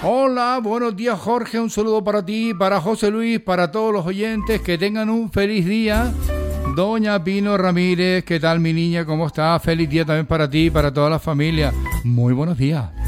Hola, buenos días Jorge, un saludo para ti, para José Luis, para todos los oyentes, que tengan un feliz día. Doña Pino Ramírez, ¿qué tal mi niña? ¿Cómo está? Feliz día también para ti y para toda la familia. Muy buenos días.